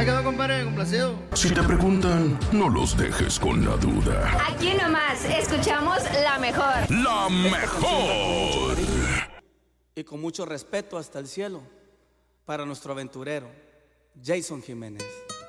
Ahí quedó, compadre, complacido. Si te preguntan, no los dejes con la duda. Aquí nomás, escuchamos la mejor. ¡La mejor! Y con mucho respeto hasta el cielo para nuestro aventurero, Jason Jiménez.